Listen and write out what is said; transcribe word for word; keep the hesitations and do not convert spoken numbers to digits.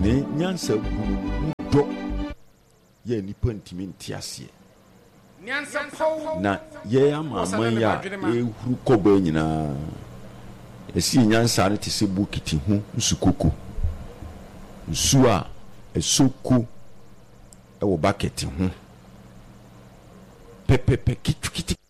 ne nyansa bu do ye nipa ntimi ntiasie na ye amaman ya ehuru koba nyina esi nyansa no te se bukiti ho nsukoko nsu a esoko e wo bucket ho pepepe kitukiti